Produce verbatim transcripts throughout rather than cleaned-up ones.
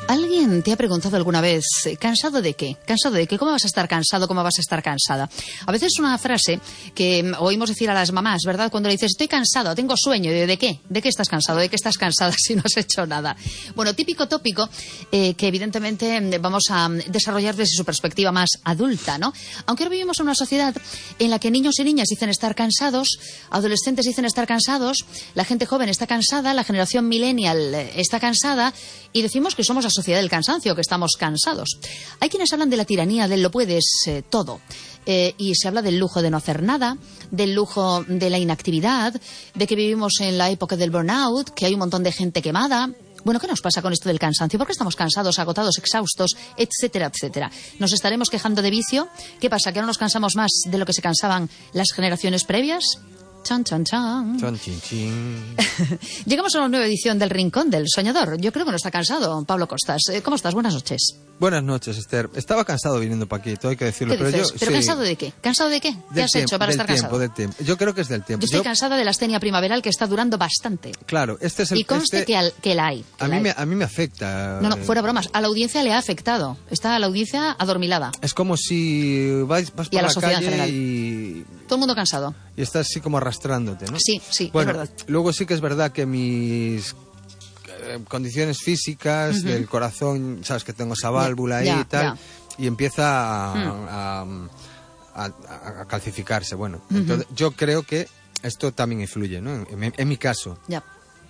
¿Alguien te ha preguntado alguna vez, ¿cansado de qué? ¿Cansado de qué? ¿Cómo vas a estar cansado? ¿Cómo vas a estar cansada? A veces una frase que oímos decir a las mamás, ¿verdad? Cuando le dices, estoy cansado, tengo sueño. ¿De qué? ¿De qué estás cansado? ¿De qué estás cansada si no has hecho nada? Bueno, típico tópico eh, que evidentemente vamos a desarrollar desde su perspectiva más adulta, ¿no? Aunque ahora vivimos en una sociedad en la que niños y niñas dicen estar cansados, adolescentes dicen estar cansados, la gente joven está cansada, la generación millennial está cansada y decimos que somos la sociedad del cansancio, que estamos cansados. Hay quienes hablan de la tiranía del lo puedes eh, todo. Eh, y se habla del lujo de no hacer nada, del lujo de la inactividad, de que vivimos en la época del burnout, que hay un montón de gente quemada. Bueno, ¿qué nos pasa con esto del cansancio? ¿Por qué estamos cansados, agotados, exhaustos, etcétera, etcétera? ¿Nos estaremos quejando de vicio? ¿Qué pasa? ¿Que no nos cansamos más de lo que se cansaban las generaciones previas? Chan, chan, chan. Chan, chin, chin. Llegamos a una nueva edición del Rincón del Soñador. Yo creo que no está cansado, Pablo Costas. ¿Cómo estás? Buenas noches. Buenas noches, Esther. Estaba cansado viniendo para aquí, todo hay que decirlo. ¿Qué pero dices? yo, ¿Pero sí. cansado de qué? ¿Cansado de qué? ¿Qué Del has tiempo, hecho para del estar tiempo, cansado? Del tiempo. Yo creo que es del tiempo. Yo estoy yo... cansada de la astenia primaveral que está durando bastante. Claro, este es el... Y conste este... que, al, que la hay. Que a, la mí hay. me, a mí me afecta. No, no, fuera bromas. A la audiencia le ha afectado. Está la audiencia adormilada. Es como si vas, vas Y a por la la, sociedad en calle general. y... Todo el mundo cansado. y estás así como arrastrándote, ¿no? Sí, sí, bueno, es verdad. Luego sí que es verdad que mis eh, condiciones físicas, Uh-huh. del corazón, sabes que tengo esa válvula ahí ya, y tal, ya. y empieza a, Mm. a, a- a calcificarse. Bueno, Uh-huh. entonces yo creo que esto también influye, ¿no? En, en- en mi caso. Ya.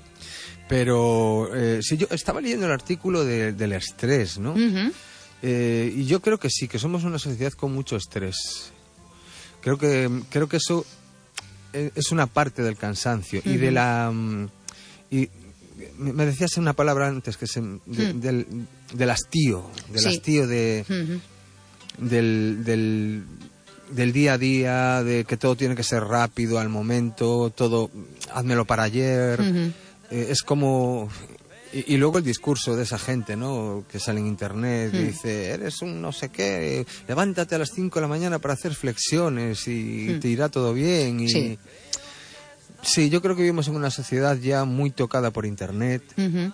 Pero eh, si yo estaba leyendo el artículo de- del estrés, ¿no? Ujú. Eh, y yo creo que sí, que somos una sociedad con mucho estrés. Creo que creo que eso eh, es una parte del cansancio y de la mm, y me me decías una palabra antes que se, de- Mm. del, del hastío, del Sí. hastío de Ujú. del, del del día a día, de que todo tiene que ser rápido al momento, todo házmelo para ayer. Ujú. Eh, es como... Y, y luego el discurso de esa gente, ¿no? Que sale en internet y Mm. dice, eres un no sé qué, levántate a las cinco de la mañana para hacer flexiones y Mm. te irá todo bien. Y... Sí. Sí, yo creo que vivimos en una sociedad ya muy tocada por internet, Ujú.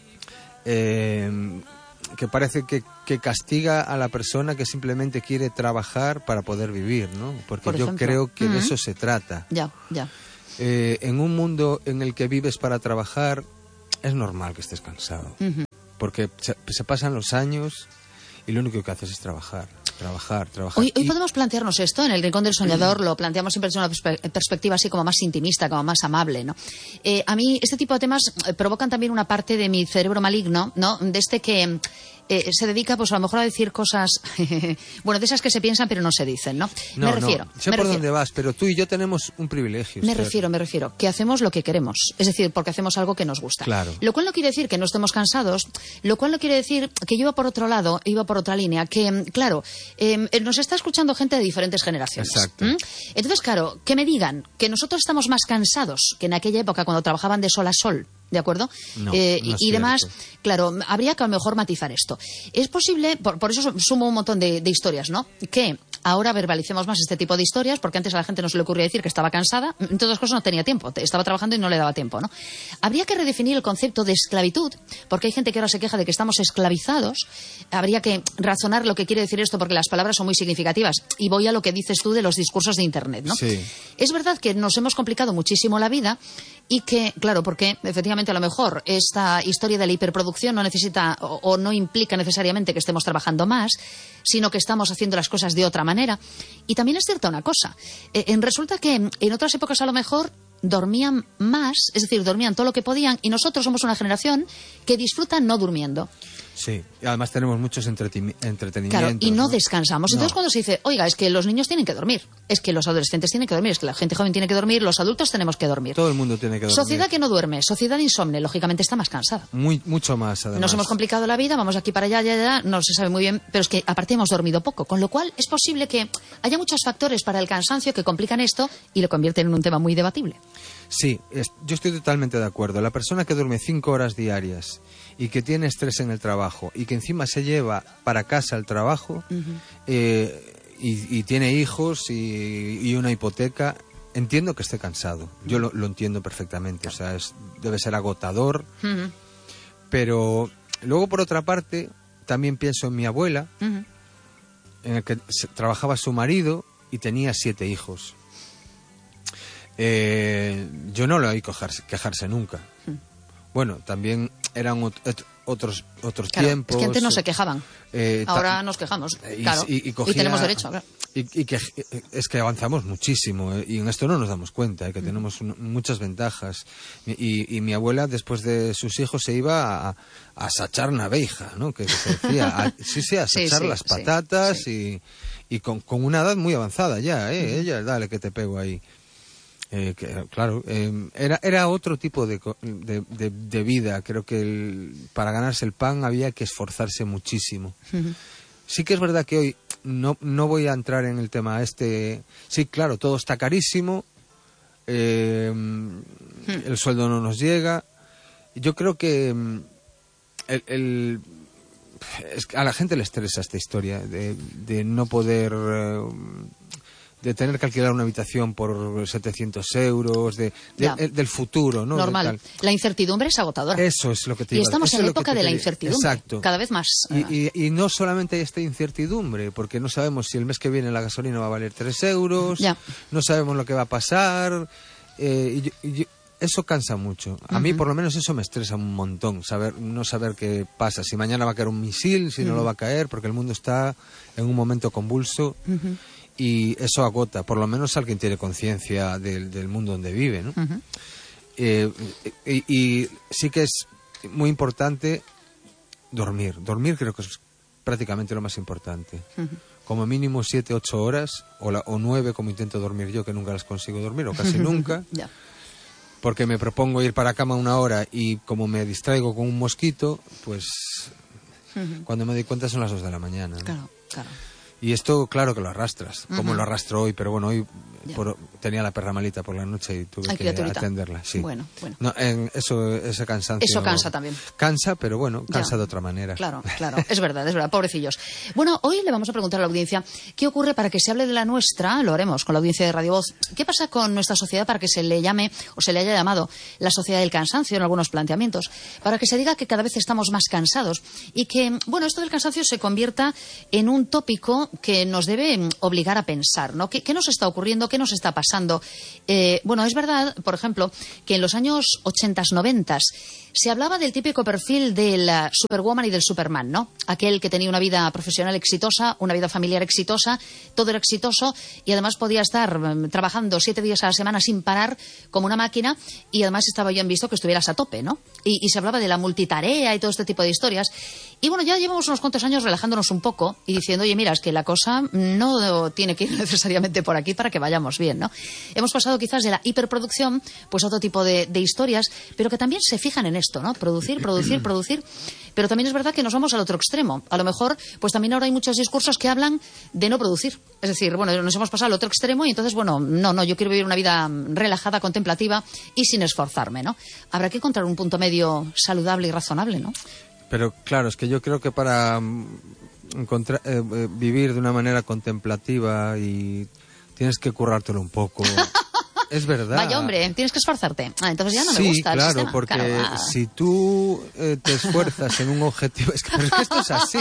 eh, que parece que, que castiga a la persona que simplemente quiere trabajar para poder vivir, ¿no? Porque Por yo ejemplo. creo que de Mm. eso se trata. Ya, ya. Eh, en un mundo en el que vives para trabajar, es normal que estés cansado. Ujú. Porque se, se pasan los años y lo único que haces es trabajar, trabajar, trabajar. Hoy, hoy Y- podemos plantearnos esto en el Rincón del Soñador, lo planteamos siempre desde una perspe- perspectiva así como más intimista, como más amable, ¿no? Eh, a mí este tipo de temas eh, provocan también una parte de mi cerebro maligno, ¿no? De este que eh, se dedica, pues a lo mejor a decir cosas, bueno, de esas que se piensan pero no se dicen, ¿no? no, me refiero, no, sé me por refiero. dónde vas, pero tú y yo tenemos un privilegio. Me Esther. refiero, me refiero, que hacemos lo que queremos, es decir, porque hacemos algo que nos gusta. Claro. Lo cual no quiere decir que no estemos cansados, lo cual no quiere decir que yo iba por otro lado, iba por otra línea, que, mm, claro, eh, nos está escuchando gente de diferentes generaciones. Exacto. ¿Mm? Entonces, claro, que me digan que nosotros estamos más cansados que en aquella época cuando trabajaban de sol a sol, ¿de acuerdo? No, Eh, no es y, y demás, cierto. claro, habría que a lo mejor matizar esto. Es posible, por, por eso sumo un montón de, de historias, ¿no? Que ahora verbalicemos más este tipo de historias, porque antes a la gente no se le ocurría decir que estaba cansada, en todas cosas no tenía tiempo, estaba trabajando y no le daba tiempo, ¿no? Habría que redefinir el concepto de esclavitud, porque hay gente que ahora se queja de que estamos esclavizados. Habría que razonar lo que quiere decir esto, porque las palabras son muy significativas. Y voy a lo que dices tú de los discursos de Internet, ¿no? Sí. Es verdad que nos hemos complicado muchísimo la vida y que, claro, porque efectivamente a lo mejor esta historia de la hiperproducción no necesita o, o no implica necesariamente que estemos trabajando más, sino que estamos haciendo las cosas de otra manera. Y también es cierta una cosa, eh, en- resulta que en otras épocas a lo mejor dormían más, es decir, dormían todo lo que podían, y nosotros somos una generación que disfruta no durmiendo. Sí, y además tenemos muchos entreti- entretenimientos. Claro, y no, descansamos. Entonces, No. cuando se dice, oiga, es que los niños tienen que dormir, es que los adolescentes tienen que dormir, es que la gente joven tiene que dormir, los adultos tenemos que dormir. Todo el mundo tiene que dormir. Sociedad que no duerme, sociedad insomne, lógicamente está más cansada. Muy, mucho más, además. Nos hemos complicado la vida, vamos aquí para allá, allá, allá, no se sabe muy bien, pero es que aparte hemos dormido poco, con lo cual es posible que haya muchos factores para el cansancio que complican esto y lo convierten en un tema muy debatible. Sí, es- yo estoy totalmente de acuerdo. La persona que duerme cinco horas diarias y que tiene estrés en el trabajo y que encima se lleva para casa el trabajo eh, y, y tiene hijos y, y una hipoteca, entiendo que esté cansado. Yo lo, lo entiendo perfectamente. O sea, es, debe ser agotador, Ujú. pero luego, por otra parte, también pienso en mi abuela, Uh-huh. en el que se- trabajaba su marido y tenía siete hijos. Eh, yo no le oí quejarse, quejarse nunca. Uh-huh. Bueno, también eran ot- et- otros otros Claro, tiempos. es que antes no se quejaban. Eh, ta- Ahora nos quejamos, y, claro. y- y cogía- tenemos derecho, claro. Y, y que es que avanzamos muchísimo, eh, y en esto no nos damos cuenta, eh, que tenemos un- muchas ventajas. Y, y mi abuela, después de sus hijos, se iba a, a sachar naveja, ¿no? Que se decía, a, sí, sí, a Sí, sachar sí, las sí, patatas sí. y, y con, con una edad muy avanzada ya, ¿eh? Uh-huh. Ella, dale que te pego ahí. Eh, que, claro, eh, era, era otro tipo de, co- de, de- de vida. Creo que el- para ganarse el pan había que esforzarse muchísimo. Uh-huh. Sí que es verdad que hoy no, no voy a entrar en el tema este. Sí, claro, todo está carísimo, eh, el sueldo no nos llega. Yo creo que mm, el, el- es que a la gente le estresa esta historia de, de no poder, eh, de tener que alquilar una habitación por setecientos euros, de, de- Ya. el- del futuro, ¿no? De Normal. tal. La incertidumbre es agotadora. Eso es lo que te Y iba a- estamos eso en es la lo que época te de la quería- incertidumbre. Exacto. Cada vez más. Y, eh, y- y no solamente hay esta incertidumbre, porque no sabemos si el mes que viene la gasolina va a valer tres euros, Ya. no sabemos lo que va a pasar, eh, y yo- y yo- eso cansa mucho. A mí, Ujú. por lo menos, eso me estresa un montón, saber no saber qué pasa, si mañana va a caer un misil, si no lo va a caer, porque el mundo está en un momento convulso, Ujú. y eso agota, por lo menos alguien tiene conciencia del, del mundo donde vive, ¿no? Ujú. Eh, y, y sí que es muy importante dormir. Dormir creo que es prácticamente lo más importante. Ujú. Como mínimo siete, ocho horas, o, la, o nueve como intento dormir yo, que nunca las consigo dormir, o casi nunca, Ya. porque me propongo ir para cama una hora y como me distraigo con un mosquito, pues Ujú. cuando me doy cuenta son las dos de la mañana, ¿no? Claro, claro. Y esto, claro que lo arrastras, como Ujú. lo arrastro hoy, pero bueno, hoy Ya. por- tenía la perra malita por la noche y tuve Ay, que criaturita. atenderla. Sí. Bueno, bueno. No, en eso, ese cansancio. Eso cansa también. Cansa, pero bueno, Ya. cansa de otra manera. Claro, claro, es verdad, es verdad, pobrecillos. Bueno, hoy le vamos a preguntar a la audiencia qué ocurre para que se hable de la nuestra, lo haremos con la audiencia de Radio Voz. ¿Qué pasa con nuestra sociedad para que se le llame o se le haya llamado la sociedad del cansancio en algunos planteamientos? Para que se diga que cada vez estamos más cansados y que, bueno, esto del cansancio se convierta en un tópico que nos debe mm, obligar a pensar, ¿no? ¿Qué, qué nos está ocurriendo? ¿Qué nos está pasando? Eh, bueno, es verdad, por ejemplo, que en los años ochenta, noventa se hablaba del típico perfil de la Superwoman y del Superman, ¿no? Aquel que tenía una vida profesional exitosa, una vida familiar exitosa, todo era exitoso y además podía estar mm, trabajando siete días a la semana sin parar como una máquina y además estaba bien visto que estuvieras a tope, ¿no? Y, y se hablaba de la multitarea y todo este tipo de historias. Y bueno, ya llevamos unos cuantos años relajándonos un poco y diciendo, oye, mira, es que la cosa no tiene que ir necesariamente por aquí para que vayamos bien, ¿no? Hemos pasado quizás de la hiperproducción, pues a otro tipo de, de historias, pero que también se fijan en esto, ¿no? Producir, producir, producir. Pero también es verdad que nos vamos al otro extremo. A lo mejor, pues también ahora hay muchos discursos que hablan de no producir. Es decir, bueno, nos hemos pasado al otro extremo y entonces, bueno, no, no, yo quiero vivir una vida relajada, contemplativa y sin esforzarme, ¿no? Habrá que encontrar un punto medio saludable y razonable, ¿no? Pero claro, es que yo creo que para mm, encontrar, eh, eh, vivir de una manera contemplativa y tienes que currártelo un poco. Es verdad. Vaya, hombre, tienes que esforzarte. Ah, entonces ya no Sí, me gusta el claro, sistema. porque Claro, ah. si tú eh, te esfuerzas en un objetivo... Es que, pero es que esto es así.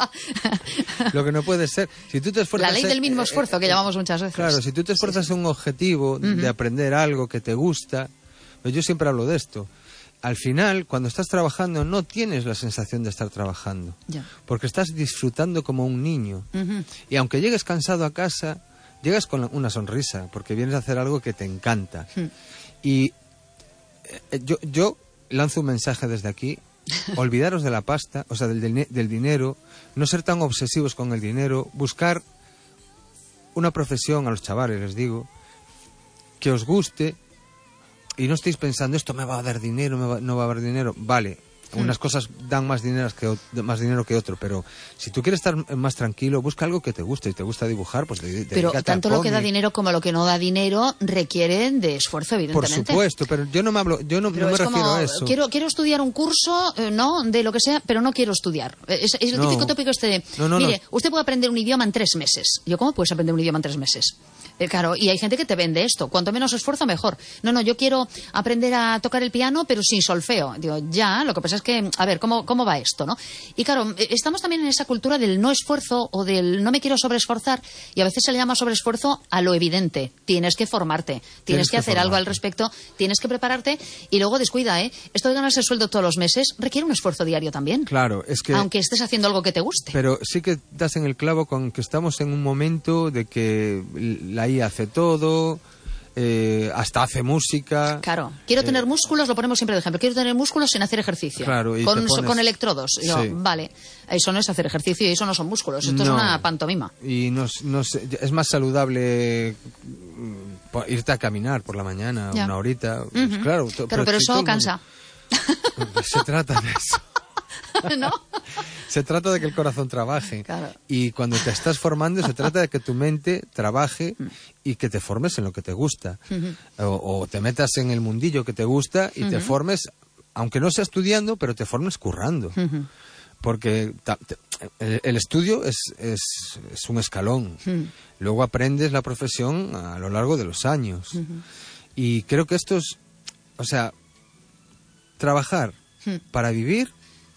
Lo que no puede ser. Si tú te esfuerzas La ley en- del mínimo eh, esfuerzo, que eh, llamamos muchas veces. Claro, si tú te esfuerzas en un objetivo de aprender algo que te gusta, pues yo siempre hablo de esto. Al final, cuando estás trabajando, no tienes la sensación de estar trabajando. Ya. Porque estás disfrutando como un niño. Ujú. Y aunque llegues cansado a casa, llegas con una sonrisa, porque vienes a hacer algo que te encanta. Hmm. Y eh, yo, yo lanzo un mensaje desde aquí. Olvidaros de la pasta, o sea, del, dine- del dinero, no ser tan obsesivos con el dinero, buscar una profesión a los chavales, les digo, que os guste y no estéis pensando, esto me va a dar dinero, me va- no va a dar dinero. Vale, unas cosas dan más dinero que, o- más dinero que otro, pero si tú quieres estar más tranquilo, busca algo que te guste. Y te gusta dibujar, pues de- Pero dedícate tanto al lo que da cómic. dinero como lo que no da dinero requieren de esfuerzo, Por evidentemente. supuesto, pero yo no me hablo, yo no, Pero no me es refiero como, a eso. Quiero, quiero estudiar un curso, eh, ¿no? De lo que sea, pero no quiero estudiar. Es, es el No. típico tópico este de, No, no, mire, no. usted puede aprender un idioma en tres meses. Yo, ¿cómo puedes aprender un idioma en tres meses? Eh, claro, y hay gente que te vende esto. Cuanto menos esfuerzo, mejor. No, no, yo quiero aprender a tocar el piano, pero sin solfeo. Digo, ya, lo que pasa es que, a ver, ¿cómo, cómo va esto, no? Y claro, estamos también en esa cultura del no esfuerzo o del no me quiero sobreesforzar, y a veces se le llama sobreesfuerzo a lo evidente. Tienes que formarte, tienes, tienes que, que hacer formarte. algo al respecto, tienes que prepararte, y luego descuida, ¿eh? Esto de ganarse el sueldo todos los meses requiere un esfuerzo diario también. Claro, es que... Aunque estés haciendo algo que te guste. Pero sí que das en el clavo con que estamos en un momento de que la I A hace todo, Eh, hasta hace música. Claro, quiero tener eh, músculos, lo ponemos siempre de ejemplo. Quiero tener músculos sin hacer ejercicio. Claro, y con, pones... con electrodos. Sí. Yo, vale, eso no es hacer ejercicio y eso no son músculos. Esto no, es una pantomima. Y no, no sé, es más saludable irte a caminar por la mañana, ya. una horita. Uh-huh. Pues claro, pero, pero, pero eso cansa. Mundo... Se trata de eso. ¿No? Se trata de que el corazón trabaje. Claro. Y cuando te estás formando, se trata de que tu mente trabaje y que te formes en lo que te gusta. Uh-huh. o, o te metas en el mundillo que te gusta y uh-huh. te formes, aunque no sea estudiando, pero te formes currando. Uh-huh. Porque ta, te, el, el estudio es, es, es un escalón. Uh-huh. Luego aprendes la profesión a lo largo de los años. Uh-huh. Y creo que esto es, o sea, trabajar uh-huh. para vivir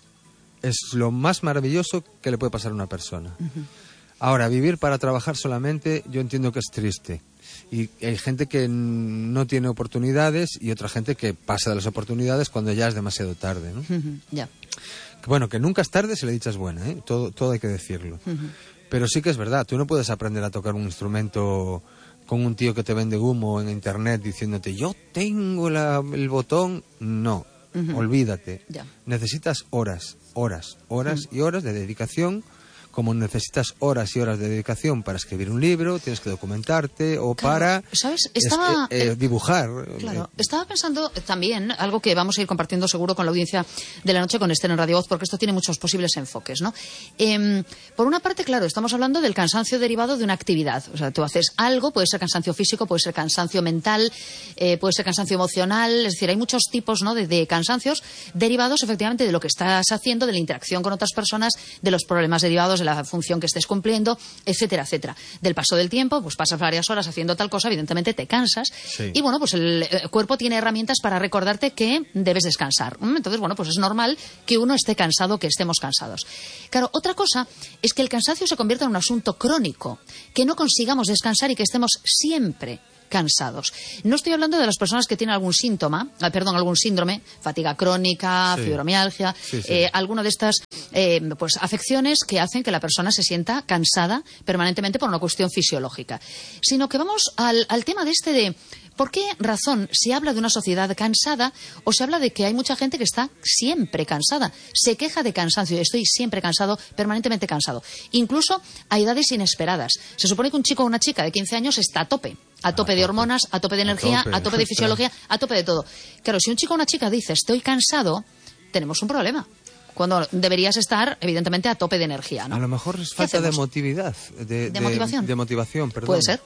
es lo más maravilloso que le puede pasar a una persona. Uh-huh. Ahora, vivir para trabajar solamente, yo entiendo que es triste. Y hay gente que no tiene oportunidades y otra gente que pasa de las oportunidades cuando ya es demasiado tarde, ¿no? Uh-huh. Yeah. Bueno, que nunca es tarde si la dicha es buena, ¿eh? Todo, todo hay que decirlo. Uh-huh. Pero sí que es verdad, tú no puedes aprender a tocar un instrumento con un tío que te vende humo en internet diciéndote, yo tengo la, el botón. No, uh-huh. olvídate. Yeah. Necesitas horas. horas, horas mm. y horas de dedicación, como necesitas horas y horas de dedicación para escribir un libro, tienes que documentarte, o claro, para ¿sabes? Estaba, es, eh, eh, dibujar. Claro, estaba pensando también, algo que vamos a ir compartiendo seguro con la audiencia de la noche con Esther en Radio Voz, porque esto tiene muchos posibles enfoques, ¿no? Eh, por una parte, claro, estamos hablando del cansancio derivado de una actividad. O sea, tú haces algo, puede ser cansancio físico, puede ser cansancio mental, eh, puede ser cansancio emocional, es decir, hay muchos tipos, ¿no?, de, de cansancios derivados efectivamente de lo que estás haciendo, de la interacción con otras personas, de los problemas derivados de la función que estés cumpliendo, etcétera, etcétera. Del paso del tiempo, pues pasas varias horas haciendo tal cosa, evidentemente te cansas, sí. y bueno, pues el, el cuerpo tiene herramientas para recordarte que debes descansar. Entonces, bueno, pues es normal que uno esté cansado, que estemos cansados. Claro, otra cosa es que el cansancio se convierta en un asunto crónico, que no consigamos descansar y que estemos siempre cansados. No estoy hablando de las personas que tienen algún síntoma, perdón, algún síndrome, fatiga crónica, sí. fibromialgia, sí, sí. Eh, alguna de estas eh, pues afecciones que hacen que la persona se sienta cansada permanentemente por una cuestión fisiológica. Sino que vamos al, al tema de este de ¿por qué razón se habla de una sociedad cansada o se habla de que hay mucha gente que está siempre cansada? Se queja de cansancio. Estoy siempre cansado, permanentemente cansado. Incluso a edades inesperadas. Se supone que un chico o una chica de quince años está a tope. A tope de hormonas, a tope de energía, a tope, a tope de fisiología, a tope de todo. Claro, si un chico o una chica dice estoy cansado, tenemos un problema. Cuando deberías estar, evidentemente, a tope de energía, ¿no? A lo mejor es falta de motividad. De, ¿De, de motivación? De motivación, perdón. Puede ser.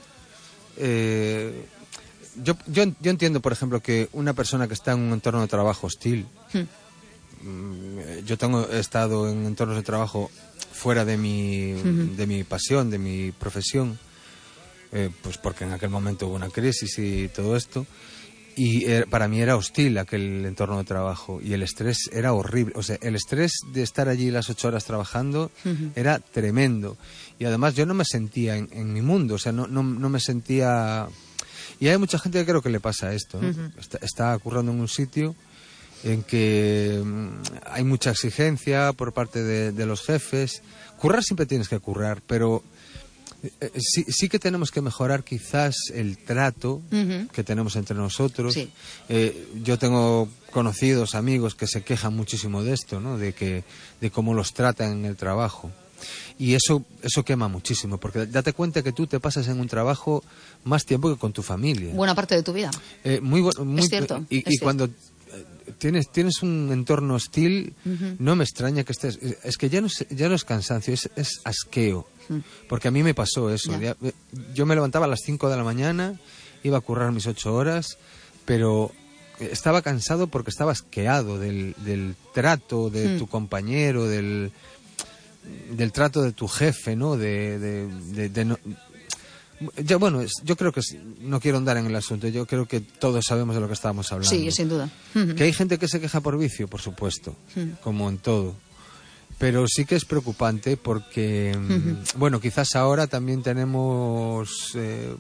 Eh... Yo, yo, yo entiendo, por ejemplo, que una persona que está en un entorno de trabajo hostil, hmm. yo tengo he estado en entornos de trabajo fuera de mi, uh-huh. de mi pasión, de mi profesión, eh, pues porque en aquel momento hubo una crisis y todo esto, y era, para mí era hostil aquel entorno de trabajo y el estrés era horrible. O sea, el estrés de estar allí las ocho horas trabajando uh-huh. era tremendo, y además yo no me sentía en, en mi mundo, o sea, no, no, no me sentía... Y hay mucha gente que creo que le pasa esto, ¿no? Uh-huh. está, está currando en un sitio en que um, hay mucha exigencia por parte de, de los jefes. Currar siempre tienes que currar, pero eh, sí, sí que tenemos que mejorar quizás el trato uh-huh. que tenemos entre nosotros. Sí. Eh, yo tengo conocidos, amigos que se quejan muchísimo de esto, ¿no? De que, de cómo los tratan en el trabajo. Y eso eso quema muchísimo, porque date cuenta que tú te pasas en un trabajo más tiempo que con tu familia. Buena parte de tu vida. Eh, muy, muy, es cierto. Y, es y cierto. cuando tienes tienes un entorno hostil, uh-huh. no me extraña que estés... Es que ya no es, ya no es cansancio, es, es asqueo. Uh-huh. Porque a mí me pasó eso. Ya. Yo me levantaba a las cinco de la mañana, iba a currar mis ocho horas, pero... estaba cansado porque estaba asqueado del, del trato de uh-huh. tu compañero, del... del trato de tu jefe, ¿no? De, de, de, de no... Ya, bueno, es, yo creo que es, no quiero andar en el asunto, yo creo que todos sabemos de lo que estábamos hablando. Sí, sin duda. Que hay gente que se queja por vicio, por supuesto, Uh-huh. como en todo. Pero sí que es preocupante porque, Uh-huh. bueno, quizás ahora también tenemos eh,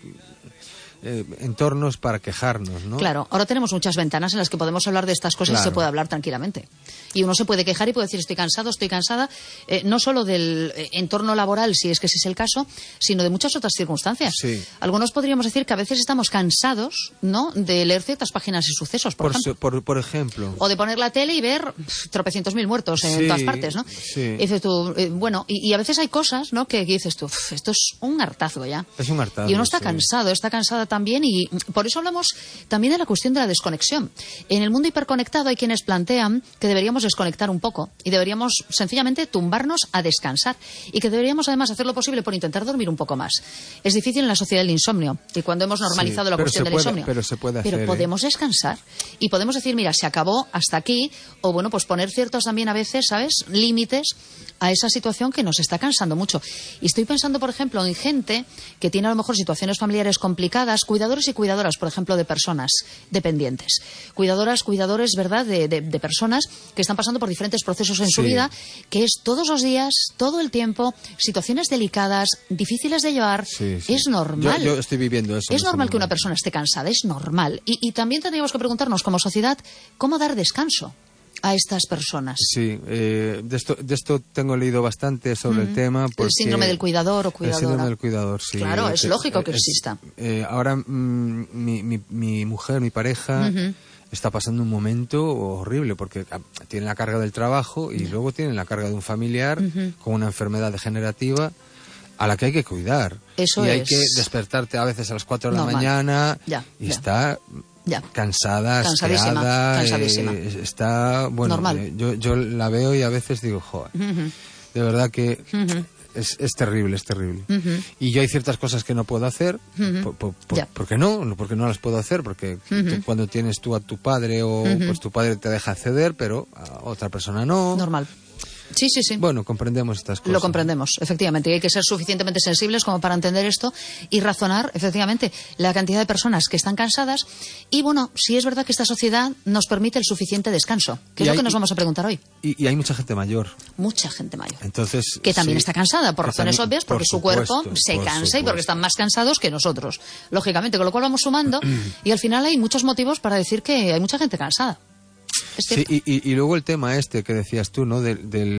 eh, entornos para quejarnos, ¿no? Claro, ahora tenemos muchas ventanas en las que podemos hablar de estas cosas Claro. y se puede hablar tranquilamente. Y uno se puede quejar y puede decir estoy cansado, estoy cansada, eh, no solo del eh, entorno laboral, si es que ese es el caso, sino de muchas otras circunstancias. Sí. Algunos podríamos decir que a veces estamos cansados, ¿no?, de leer ciertas páginas y sucesos, por, Por, ejemplo. su- por, por ejemplo. O de poner la tele y ver pf, tropecientos mil muertos en Sí, todas partes, ¿no? sí. Y dices tú, eh, bueno, y, y a veces hay cosas, ¿no?, que, que dices tú, "Uf, esto es un hartazgo ya". Es un hartazgo, Y uno está sí. cansado, está cansada también, y por eso hablamos también de la cuestión de la desconexión. En el mundo hiperconectado hay quienes plantean que deberíamos desconectar un poco y deberíamos sencillamente tumbarnos a descansar y que deberíamos además hacer lo posible por intentar dormir un poco más. Es difícil en la sociedad del insomnio y cuando hemos normalizado Sí, la pero cuestión se del puede- insomnio. pero se puede Pero hacer, ¿eh? podemos descansar y podemos decir, mira, se acabó hasta aquí, o bueno, pues poner ciertos también a veces, ¿sabes?, límites a esa situación que nos está cansando mucho. Y estoy pensando, por ejemplo, en gente que tiene a lo mejor situaciones familiares complicadas, cuidadores y cuidadoras, por ejemplo, de personas dependientes. Cuidadoras, cuidadores, ¿verdad?, de, de- de personas que están pasando por diferentes procesos en su Sí. vida, que es todos los días, todo el tiempo, situaciones delicadas, difíciles de llevar. Sí, sí. Es normal. Yo, yo estoy viviendo eso. en Es este normal que una momento. persona esté cansada, es normal. Y, y también tendríamos que preguntarnos como sociedad cómo dar descanso a estas personas. Sí, eh, de, esto, de esto tengo leído bastante sobre el tema. Porque El síndrome del cuidador o El cuidadora. síndrome del cuidador, sí. Claro, es Eh, lógico que es- exista. eh, ahora mm, mi, mi, mi mujer, mi pareja, está pasando un momento horrible porque ah, tiene la carga del trabajo y luego tiene la carga de un familiar con una enfermedad degenerativa a la que hay que cuidar. Eso y hay es que despertarte a veces a las cuatro de la normal. mañana Ya, y ya. está Ya. cansada, Cansadísima, asqueada, cansadísima. eh, está, bueno, Normal. eh, yo, yo la veo y a veces digo, joder, de verdad que es, es terrible, es terrible. Y yo hay ciertas cosas que no puedo hacer, por, por- por- Ya. ¿por qué no? No, porque no las puedo hacer, porque tú cuando tienes tú a tu padre o pues tu padre te deja acceder, pero a otra persona no. Normal. Sí, sí, sí. Bueno, comprendemos estas cosas. Lo comprendemos, efectivamente. Y hay que ser suficientemente sensibles como para entender esto y razonar, efectivamente, la cantidad de personas que están cansadas. Y bueno, si es verdad que esta sociedad nos permite el suficiente descanso, que Y es lo hay- que nos vamos a preguntar hoy. Y, y hay mucha gente mayor. Mucha gente mayor. Entonces, Que también sí, está cansada, por que razones también- obvias, porque por su cuerpo supuesto, se por cansa y supuesto. porque están más cansados que nosotros. Lógicamente, con lo cual vamos sumando y al final hay muchos motivos para decir que hay mucha gente cansada. Es Sí, cierto. y, y- y luego el tema este que decías tú, ¿no? Del, del-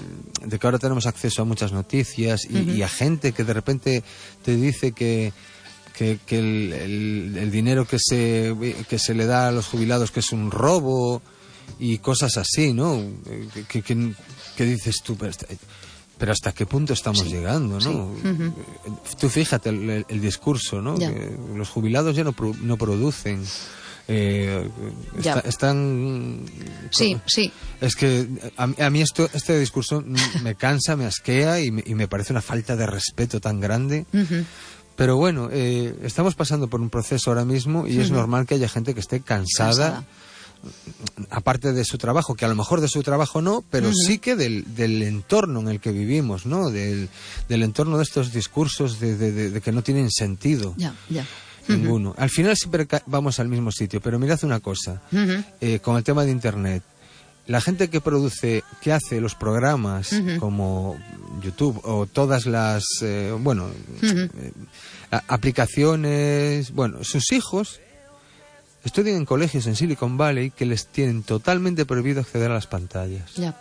de que ahora tenemos acceso a muchas noticias y, y a gente que de repente te dice que, que, que el, el- el dinero que se, que se le da a los jubilados que es un robo y cosas así, ¿no? Que, que, que dices tú, pero hasta, pero hasta qué punto estamos Sí, llegando, ¿no? Tú fíjate el, el- el discurso, ¿no? Ya. Que los jubilados ya no, pro- no producen. Eh, Ya. está- están Sí, sí. es que a, a mí esto, este discurso me cansa, me asquea y me, y me parece una falta de respeto tan grande. Pero bueno, eh, estamos pasando por un proceso ahora mismo y es normal que haya gente que esté cansada, Cansada. aparte de su trabajo, que a lo mejor de su trabajo no, pero sí que del, del entorno en el que vivimos, ¿no? Del, del entorno de estos discursos de, de- de- de que no tienen sentido. Ya, ya. Ninguno. Al final siempre ca- vamos al mismo sitio, pero mirad una cosa, eh, con el tema de Internet. La gente que produce, que hace los programas como YouTube o todas las, eh, bueno, eh, a- aplicaciones, bueno, sus hijos estudian en colegios en Silicon Valley que les tienen totalmente prohibido acceder a las pantallas. Ya.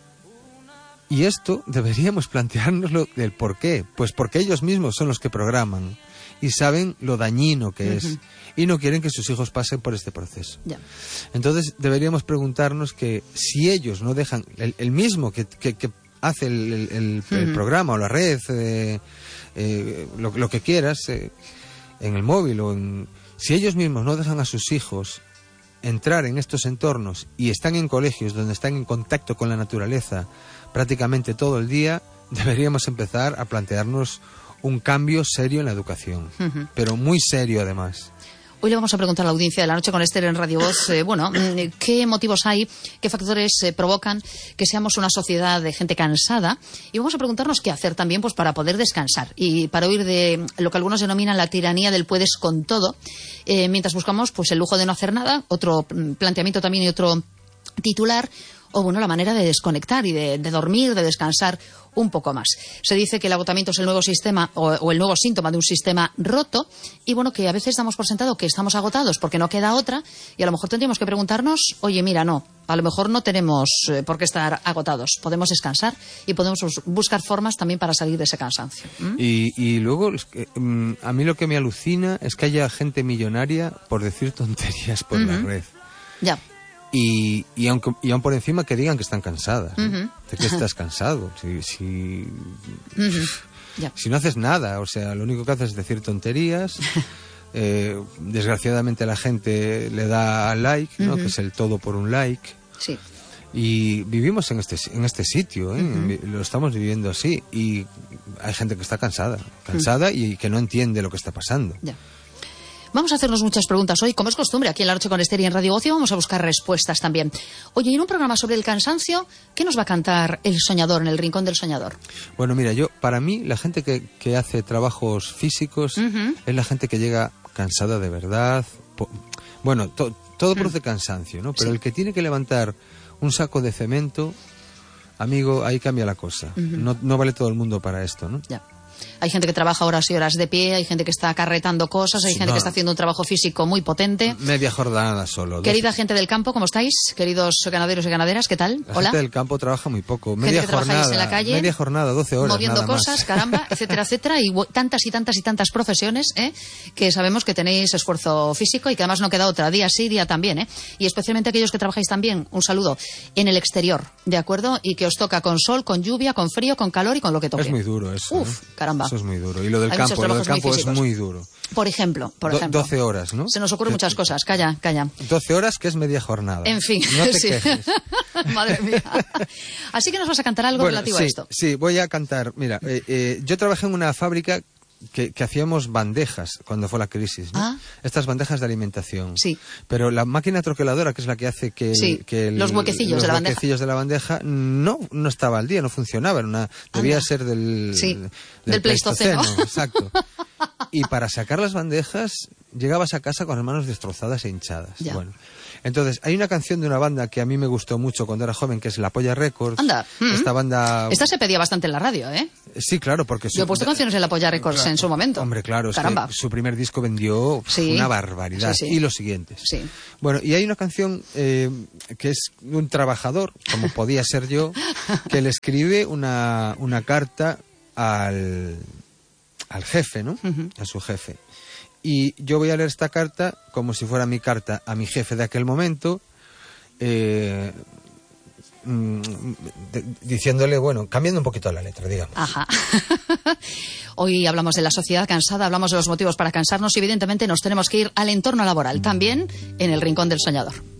Y esto deberíamos planteárnoslo del por qué. Pues porque ellos mismos son los que programan y saben lo dañino que es y no quieren que sus hijos pasen por este proceso. Ya. Entonces deberíamos preguntarnos que si ellos no dejan, el, el mismo que, que- que hace el, el- el- el programa o la red, eh, eh, lo, lo que quieras, eh, en el móvil o en... Si ellos mismos no dejan a sus hijos entrar en estos entornos y están en colegios donde están en contacto con la naturaleza prácticamente todo el día, deberíamos empezar a plantearnos un cambio serio en la educación, pero muy serio además. Hoy le vamos a preguntar a la audiencia de La Noche con Esther en Radio Voz, eh, bueno, qué motivos hay, qué factores eh, provocan que seamos una sociedad de gente cansada, y vamos a preguntarnos qué hacer también pues para poder descansar y para huir de lo que algunos denominan la tiranía del puedes con todo, eh, mientras buscamos pues el lujo de no hacer nada, otro planteamiento también y otro titular, o bueno, la manera de desconectar y de, de dormir, de descansar un poco más. Se dice que el agotamiento es el nuevo sistema o, o el nuevo síntoma de un sistema roto, y bueno, que a veces damos por sentado que estamos agotados porque no queda otra, y a lo mejor tendríamos que preguntarnos, oye, mira, no, a lo mejor no tenemos eh, por qué estar agotados, podemos descansar y podemos buscar formas también para salir de ese cansancio. ¿Mm? Y, y luego, es que, um, a mí lo que me alucina es que haya gente millonaria por decir tonterías por uh-huh. la red. Ya. Y, y, aunque, y aún por encima que digan que están cansadas. ¿no? Uh-huh. ¿De qué estás cansado? Si, si, uh-huh. yeah. si no haces nada, o sea, lo único que haces es decir tonterías. eh, desgraciadamente la gente le da like, ¿no? Uh-huh. Que es el todo por un like. Sí. Y vivimos en este, en este sitio, ¿eh? Uh-huh. Lo estamos viviendo así. Y hay gente que está cansada, cansada uh-huh. y que no entiende lo que está pasando. Yeah. Vamos a hacernos muchas preguntas hoy, como es costumbre, aquí en La Noche con Esther y en Radio Voz, y vamos a buscar respuestas también. Oye, en un programa sobre el cansancio, ¿qué nos va a cantar el soñador en el Rincón del Soñador? Bueno, mira, yo, para mí, la gente que, que hace trabajos físicos uh-huh. es la gente que llega cansada de verdad. Po- bueno, to- todo produce uh-huh. cansancio, ¿no? Pero sí. el que tiene que levantar un saco de cemento, amigo, ahí cambia la cosa. Uh-huh. No, no vale todo el mundo para esto, ¿no? Ya. Hay gente que trabaja horas y horas de pie, hay gente que está acarretando cosas, hay sí, gente no. que está haciendo un trabajo físico muy potente. Media jornada solo. Querida dos... gente del campo, ¿cómo estáis? Queridos ganaderos y ganaderas, ¿qué tal? La Hola. gente del campo trabaja muy poco. Media gente que jornada, trabajáis en la calle. Media jornada, doce horas. Moviendo nada cosas, más. caramba, etcétera, etcétera. Y tantas y tantas y tantas profesiones, ¿eh? Que sabemos que tenéis esfuerzo físico y que además no queda otra. Día sí, día también, ¿eh? Y especialmente aquellos que trabajáis también, un saludo, en el exterior, ¿de acuerdo? Y que os toca con sol, con lluvia, con frío, con calor y con lo que toque. Es muy duro eso. Uf, ¿eh? caramba. Eso es muy duro. Y lo del Hay campo, lo del campo es muy duro. Por ejemplo, por Do- ejemplo. doce horas, ¿no? Se nos ocurren muchas cosas. Calla, calla. doce horas que es media jornada. En fin. No te sí. quejes. Madre mía. Así que nos vas a cantar algo bueno, relativo sí, a esto. Sí, voy a cantar. Mira, eh, eh, yo trabajé en una fábrica que, que hacíamos bandejas cuando fue la crisis, ¿no? Ah. Estas bandejas de alimentación. Sí. Pero la máquina troqueladora, que es la que hace que, el, sí. que el, los huequecillos los de la huequecillos bandeja, de la bandeja no, no estaba al día, no funcionaba. Era una, debía Anda. ser del, sí. del, del Pleistoceno. Exacto. Y para sacar las bandejas llegabas a casa con las manos destrozadas e hinchadas. Ya. Bueno, entonces hay una canción de una banda que a mí me gustó mucho cuando era joven, que es La Polla Records. Anda. Mm-hmm. Esta banda... Esta se pedía bastante en la radio, ¿eh? Sí, claro, porque... Su... Yo he puesto canciones en La Polla Records claro, en su momento. Hombre, claro, es Caramba. que su primer disco vendió sí. una barbaridad. Sí, sí. Y los siguientes. Sí. Bueno, y hay una canción eh, que es un trabajador, como podía ser yo, que le escribe una, una carta al, al jefe, ¿no? Uh-huh. A su jefe. Y yo voy a leer esta carta como si fuera mi carta a mi jefe de aquel momento, eh, mm, de, diciéndole, bueno, cambiando un poquito la letra, digamos. Ajá. Hoy hablamos de la sociedad cansada, hablamos de los motivos para cansarnos y evidentemente nos tenemos que ir al entorno laboral, también en el Rincón del Soñador.